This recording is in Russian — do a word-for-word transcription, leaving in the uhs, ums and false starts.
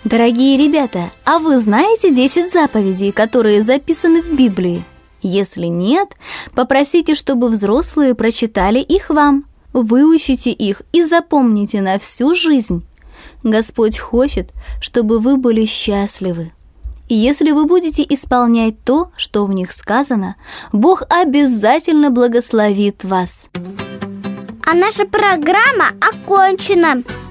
Дорогие ребята, а вы знаете десять заповедей, которые записаны в Библии? Если нет, попросите, чтобы взрослые прочитали их вам. Выучите их и запомните на всю жизнь. Господь хочет, чтобы вы были счастливы. И если вы будете исполнять то, что в них сказано, Бог обязательно благословит вас. А наша программа окончена.